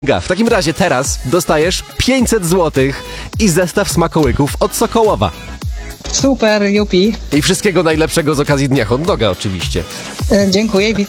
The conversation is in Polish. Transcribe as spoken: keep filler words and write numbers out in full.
W takim razie teraz dostajesz pięćset złotych i zestaw smakołyków od Sokołowa. Super, jupi. I wszystkiego najlepszego z okazji Dnia Hot Doga oczywiście. E, Dziękuję, widzę.